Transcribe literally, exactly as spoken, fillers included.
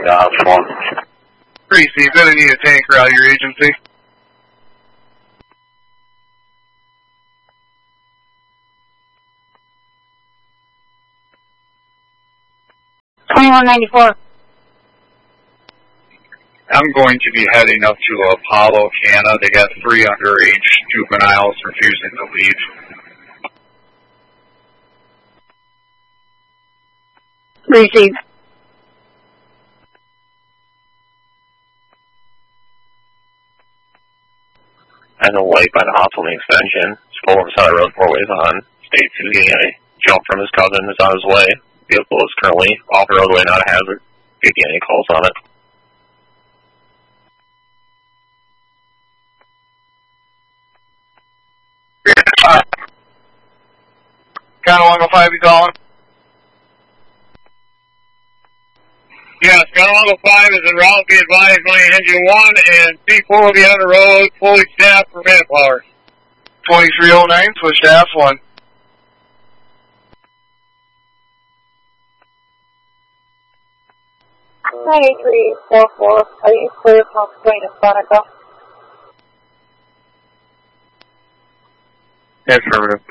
uh, form. Greasy, you're going to need a tanker out of your agency. twenty-one ninety-four. I'm going to be heading up to Apollo, Canada. They got three underage juveniles refusing to leave. Receive. As a white by the Hawthorne extension, it's full on the side of the road, four ways on. State two getting a jump from his cousin is on his way. Vehicle is currently off the roadway, not a hazard. If you get any calls on it. County one oh five, you calling? Yes, County one oh five is en route. Be advised my engine one and C four will be on the road, fully staffed for manpower. twenty-three oh nine, switch to F one. ninety-three forty-four, are you clear from going to Seneca? Affirmative.